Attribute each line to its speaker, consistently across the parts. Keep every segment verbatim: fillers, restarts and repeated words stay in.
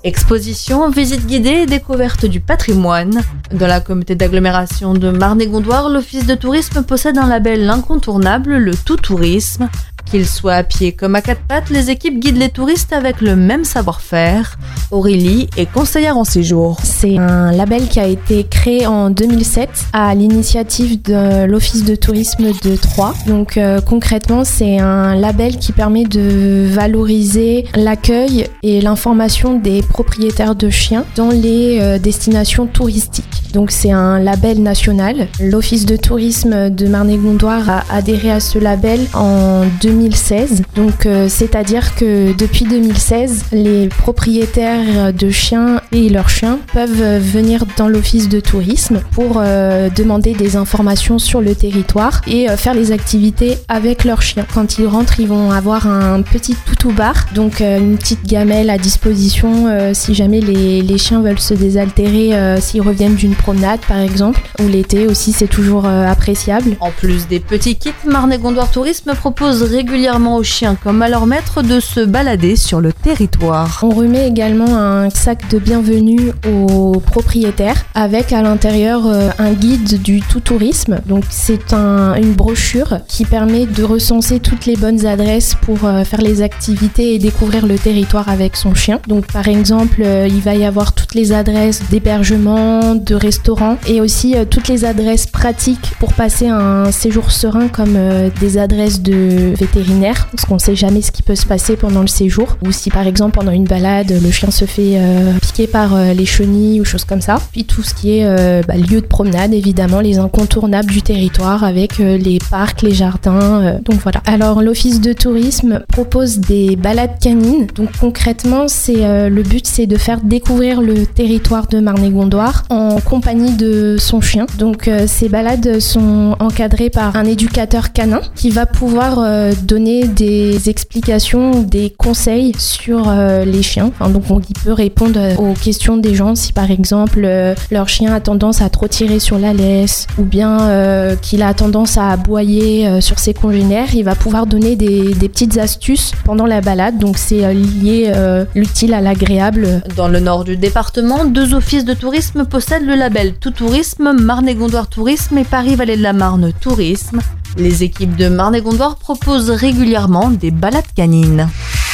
Speaker 1: Expositions, visites guidées et découvertes du patrimoine. Dans la communauté d'agglomération de Marne-et-Gondoire, l'Office de tourisme possède un label incontournable, le Tout Tourisme. Qu'ils soient à pied comme à quatre pattes, les équipes guident les touristes avec le même savoir-faire. Aurélie est conseillère en séjour.
Speaker 2: C'est un label qui a été créé en deux mille sept à l'initiative de l'Office de tourisme de Troyes. Donc euh, concrètement, c'est un label qui permet de valoriser l'accueil et l'information des propriétaires de chiens dans les euh, destinations touristiques. Donc c'est un label national. L'Office de tourisme de Marne-et-Gondoire a adhéré à ce label en deux mille seize. Donc euh, c'est-à-dire que depuis deux mille seize, les propriétaires de chiens et leurs chiens peuvent venir dans l'Office de tourisme pour euh, demander des informations sur le territoire et euh, faire les activités avec leurs chiens. Quand ils rentrent, ils vont avoir un petit toutou bar, donc euh, une petite gamelle à disposition euh, si jamais les, les chiens veulent se désaltérer, euh, s'ils reviennent d'une promenade par exemple, ou l'été aussi c'est toujours euh, appréciable.
Speaker 1: En plus des petits kits, Marne-et-Gondoire Tourisme propose régulièrement aux chiens comme à leur maître de se balader sur le territoire.
Speaker 2: On remet également un sac de bienvenue aux propriétaires avec à l'intérieur euh, un guide du tout tourisme. Donc c'est un, une brochure qui permet de recenser toutes les bonnes adresses pour euh, faire les activités et découvrir le territoire avec son chien. Donc par exemple, euh, il va y avoir toutes les adresses d'hébergement, de restaurants et aussi euh, toutes les adresses pratiques pour passer un séjour serein comme euh, des adresses de vétérinaires parce qu'on ne sait jamais ce qui peut se passer pendant le séjour ou si par exemple pendant une balade le chien se fait euh, piquer par euh, les chenilles ou choses comme ça. Puis tout ce qui est euh, bah, lieu de promenade évidemment, les incontournables du territoire avec euh, les parcs, les jardins, euh, donc voilà. Alors l'Office de tourisme propose des balades canines. Donc concrètement c'est euh, le but c'est de faire découvrir le territoire de Marne-et-Gondoire en compagnie de son chien. Donc euh, ces balades sont encadrées par un éducateur canin qui va pouvoir euh, donner des explications, des conseils sur euh, les chiens. Enfin, donc on il peut répondre aux questions des gens si par exemple euh, leur chien a tendance à trop tirer sur la laisse ou bien euh, qu'il a tendance à aboyer euh, sur ses congénères. Il va pouvoir donner des, des petites astuces pendant la balade. Donc c'est euh, lié euh, l'utile à l'agréable.
Speaker 1: Dans le nord du département, deux offices de tourisme possèdent le label Tout Tourisme, Marne-et-Gondoire Tourisme et Paris-Vallée de la Marne Tourisme. Les équipes de Marne-et-Gondoire proposent régulièrement des balades canines.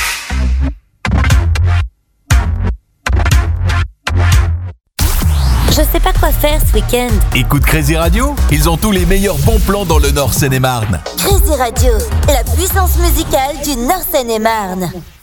Speaker 3: Je sais pas quoi faire ce week-end.
Speaker 4: Écoute Crazy Radio, ils ont tous les meilleurs bons plans dans le Nord Seine-et-Marne.
Speaker 3: Crazy Radio, la puissance musicale du Nord Seine-et-Marne.